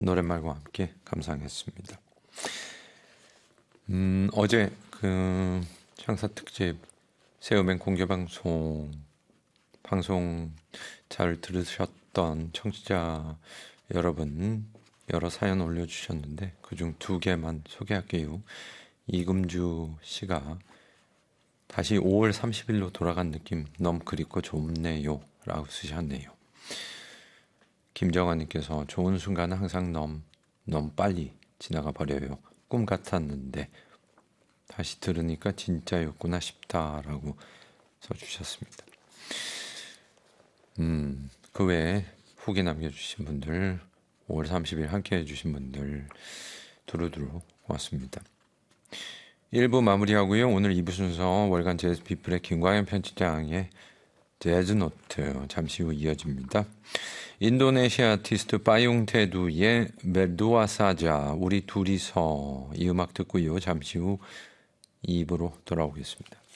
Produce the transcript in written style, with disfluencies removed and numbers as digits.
노랫말과 함께 감상했습니다. 어제 그 창사 특집 새음행 공개 방송 잘 들으셨던 청취자 여러분 여러 사연 올려주셨는데 그중 2개만 소개할게요. 이금주 씨가 다시 5월 30일로 돌아간 느낌 너무 그립고 좋네요 라고 쓰셨네요. 김정환님께서 좋은 순간은 항상 너무 빨리 지나가 버려요. 꿈 같았는데 다시 들으니까 진짜였구나 싶다라고 써주셨습니다. 그 외에 후기 남겨주신 분들 5월 30일 함께 해주신 분들 두루두루 고맙습니다. 1부 마무리하고요. 오늘 2부 순서 월간 재즈 피플의 김광현 편집장의 재즈노트 잠시 후 이어집니다. 인도네시아 아티스트 빠용테두의 멜두아 사자 우리 둘이서 이 음악 듣고요. 잠시 후 2부로 돌아오겠습니다.